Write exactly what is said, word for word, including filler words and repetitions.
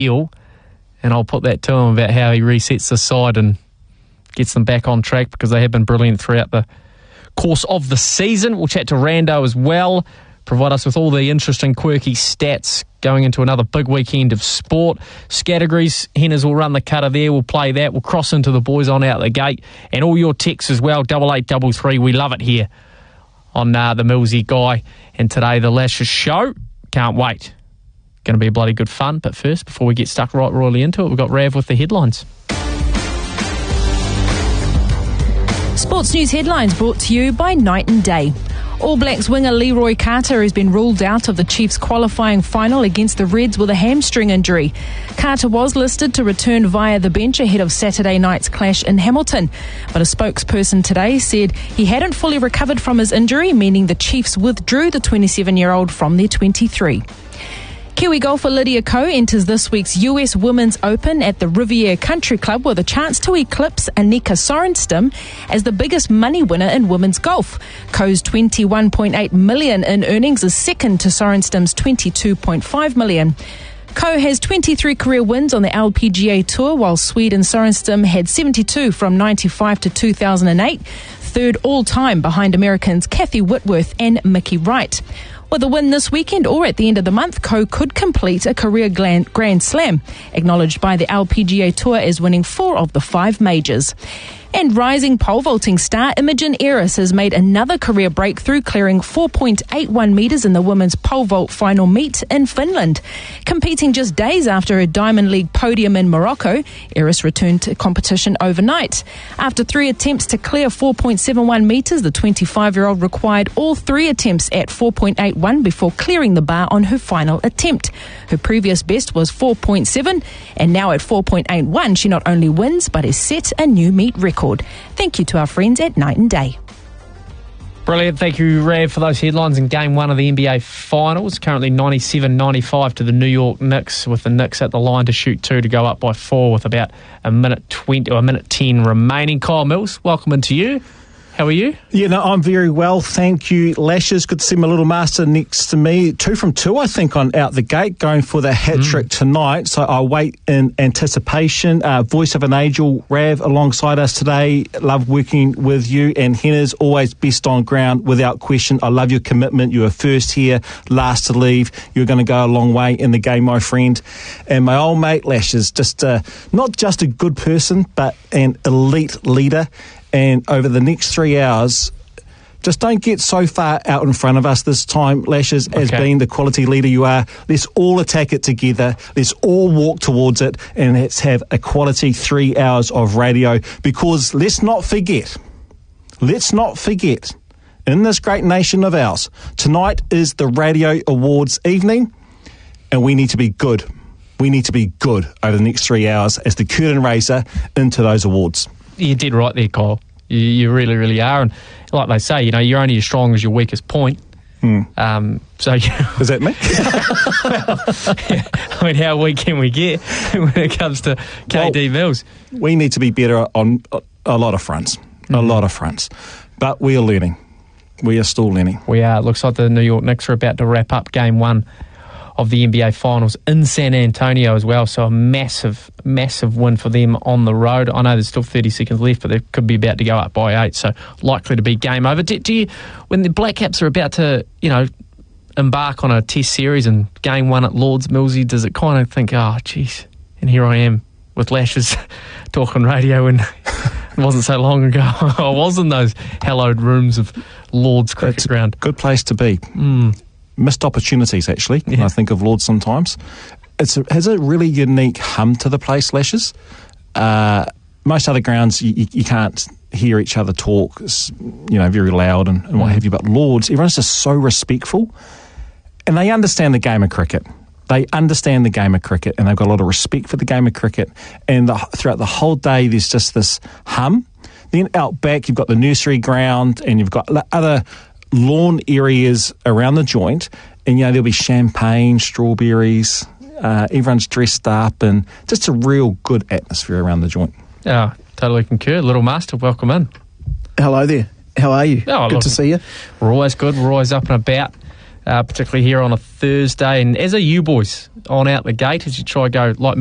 ill, and I'll put that to him about how he resets the side and gets them back on track, because they have been brilliant throughout the course of the season. We'll chat to Rando as well, provide us with all the interesting, quirky stats going into another big weekend of sport. Categories, Henners will run the cutter there. We'll play that. We'll cross into the boys on out the gate. And all your texts as well, double eight double three. We love it here on uh, the Millsy Guy. And today, the Lashes Show. Can't wait. Going to be bloody good fun. But first, before we get stuck right royally into it, we've got Rav with the headlines. Sports News headlines brought to you by Night and Day. All Blacks winger Leroy Carter has been ruled out of the Chiefs qualifying final against the Reds with a hamstring injury. Carter was listed to return via the bench ahead of Saturday night's clash in Hamilton, but a spokesperson today said he hadn't fully recovered from his injury, meaning the Chiefs withdrew the twenty-seven-year-old from their twenty-three. Kiwi golfer Lydia Ko enters this week's U S Women's Open at the Riviera Country Club with a chance to eclipse Annika Sorenstam as the biggest money winner in women's golf. Ko's twenty-one point eight million dollars in earnings is second to Sorenstam's twenty-two point five million dollars. Ko has twenty-three career wins on the L P G A Tour, while Sweden Sorenstam had seventy-two from ninety-five to two thousand eight, third all-time behind Americans Kathy Whitworth and Mickey Wright. With a win this weekend or at the end of the month, Ko could complete a career Grand Slam, acknowledged by the L P G A Tour as winning four of the five majors. And rising pole vaulting star Imogen Eris has made another career breakthrough, clearing four point eight one metres in the women's pole vault final meet in Finland. Competing just days after her Diamond League podium in Morocco, Eris returned to competition overnight. After three attempts to clear four point seven one metres, the twenty-five-year-old required all three attempts at four point eight one before clearing the bar on her final attempt. Her previous best was four point seven, and now at four point eight one, she not only wins but has set a new meet record. Thank you to our friends at Night and Day. Brilliant. Thank you, Rav, for those headlines in Game one of the N B A Finals. Currently ninety-seven ninety-five to the New York Knicks, with the Knicks at the line to shoot two to go up by four with about a minute twenty or a minute ten remaining. Kyle Mills, welcome into you. How are you? Yeah, no, I'm very well, thank you. Lashes, good to see my little master next to me. Two from two, I think, on out the gate, going for the hat-trick mm. tonight. So I wait in anticipation. Uh, voice of an angel, Rav, alongside us today. Love working with you. And Henners, always best on ground, without question. I love your commitment. You were first here, last to leave. You're going to go a long way in the game, my friend. And my old mate, Lashes, just uh, not just a good person, but an elite leader. And over the next three hours, just don't get so far out in front of us this time, Lashes, as okay. being the quality leader you are. Let's all attack it together. Let's all walk towards it, and let's have a quality three hours of radio. Because let's not forget, let's not forget, in this great nation of ours, tonight is the Radio Awards evening, and we need to be good. We need to be good over the next three hours as the curtain raiser into those awards. You did right there, Kyle. You, you really, really are. And like they say, you know, you're only as strong as your weakest point. Hmm. Um, so yeah. Is that me? well, yeah. I mean, how weak can we get when it comes to K D well, Mills? We need to be better on a, a lot of fronts. Mm-hmm. A lot of fronts. But we are learning. We are still learning. We are. It looks like the New York Knicks are about to wrap up game one of the N B A Finals in San Antonio as well. So a massive, massive win for them on the road. I know there's still thirty seconds left, but they could be about to go up by eight, so likely to be game over. Do, do you, when the Black Caps are about to, you know, embark on a test series and game one at Lords, Millsy, does it kind of think, oh, geez, and here I am with Lashes talking radio, and it wasn't so long ago I was in those hallowed rooms of Lords cricket That's ground. A good place to be. Mm. Missed opportunities, actually, yeah. when I think of Lords sometimes. It's a, has a really unique hum to the place, Lashes. Uh, most other grounds, you, you, you can't hear each other talk, it's, you know, very loud and, and what mm. have you, but Lords, everyone's just so respectful, and they understand the game of cricket. They understand the game of cricket, and they've got a lot of respect for the game of cricket, and the, throughout the whole day, there's just this hum. Then out back, you've got the nursery ground, and you've got other lawn areas around the joint, and you know there'll be champagne, strawberries, uh, everyone's dressed up, and just a real good atmosphere around the joint. Yeah, totally concur. Little Master, welcome in. Hello there. How are you? Oh, good look, to see you. We're always good. We're always up and about. uh, particularly here on a Thursday. And as are you boys on out the gate as you try to go like